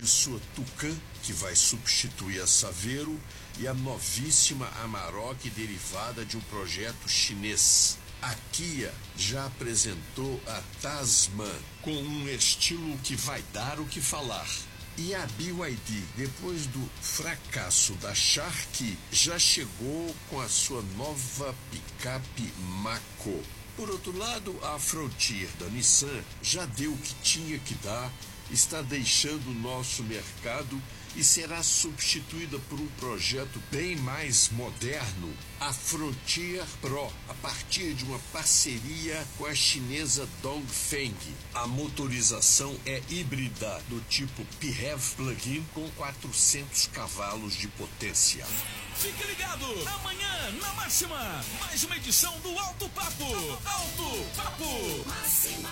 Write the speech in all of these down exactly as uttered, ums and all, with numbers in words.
sua Tucan, que vai substituir a Saveiro, e a novíssima Amarok, derivada de um projeto chinês. A Kia já apresentou a Tasman, com um estilo que vai dar o que falar. E a B Y D, depois do fracasso da Shark, já chegou com a sua nova picape Mako. Por outro lado, a Frontier da Nissan já deu o que tinha que dar, está deixando o nosso mercado e será substituída por um projeto bem mais moderno, a Frontier Pro, a partir de uma parceria com a chinesa Dongfeng. A motorização é híbrida, do tipo P H E V plug-in, com quatrocentos cavalos de potência. Fique ligado, amanhã na Máxima, mais uma edição do Alto Papo. Alto Papo Máxima.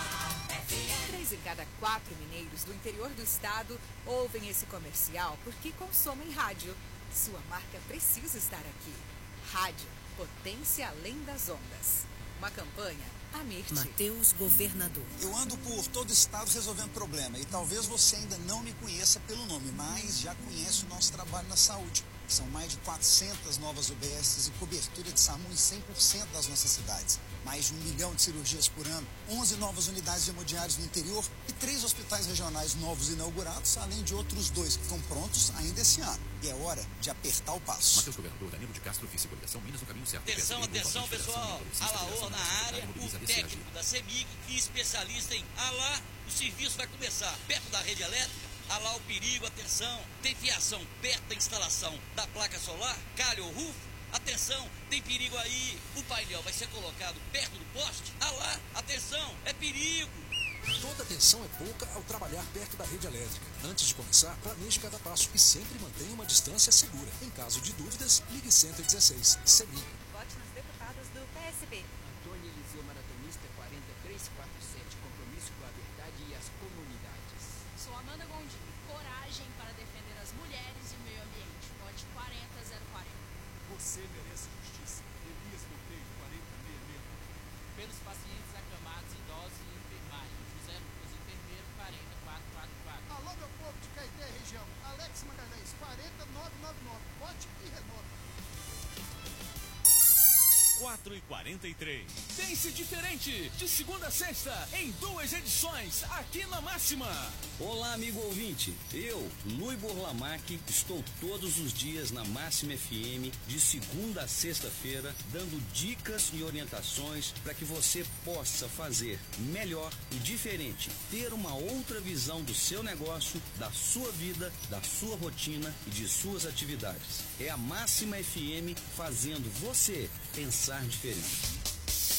Três em cada quatro mineiros do interior do estado ouvem esse comercial porque consomem rádio. Sua marca precisa estar aqui. Rádio, potência além das ondas. Uma campanha Amirte. Matheus Governador. Eu ando por todo o estado resolvendo problema e talvez você ainda não me conheça pelo nome, mas já conhece o nosso trabalho na saúde. São mais de quatrocentas novas U B Ss e cobertura de SAMU em cem por cento das nossas cidades. Mais de um milhão de cirurgias por ano, onze novas unidades de hemodiálise no interior e três hospitais regionais novos inaugurados, além de outros dois que estão prontos ainda esse ano. E é hora de apertar o passo. Matheus Governador, Danilo de Castro, Oficina e Coligação, Minas no caminho certo. Atenção, atenção, pessoal. Alaor na área, o técnico da CEMIG e especialista em Alá, o serviço vai começar perto da rede elétrica. Alá o perigo, atenção, tem fiação perto da instalação da placa solar, calha ou rufo, atenção, tem perigo aí, o painel vai ser colocado perto do poste, alá, atenção, é perigo. Toda atenção é pouca ao trabalhar perto da rede elétrica. Antes de começar, planeje cada passo e sempre mantenha uma distância segura. Em caso de dúvidas, ligue cento e dezesseis, CEMIG. Vote nas deputadas do P S B. Antônia Eliseu, maratonista, quarenta e três quarenta e sete, compromisso com a verdade e as comunidades. Sou Amanda Gondim, coragem para defender as mulheres e o meio ambiente. Vote quarenta zero quarenta. Você merece justiça. Elias Monteiro, quarenta seiscentos e sessenta. Pelos pacientes acamados, idosos e enfermagem. José Lucas, enfermeiro, quarenta quatrocentos e quarenta e quatro. Alô, meu povo de Caeté, região. Alex Magalhães, quarenta mil novecentos e noventa e nove. Vote e renova. quatro e quarenta e três. Pense diferente, de segunda a sexta, em duas edições, aqui na Máxima. Olá, amigo ouvinte. Eu, Lui Borlamac, estou todos os dias na Máxima F M, de segunda a sexta-feira, dando dicas e orientações para que você possa fazer melhor e diferente, ter uma outra visão do seu negócio, da sua vida, da sua rotina e de suas atividades. É a Máxima F M fazendo você pensar diferente.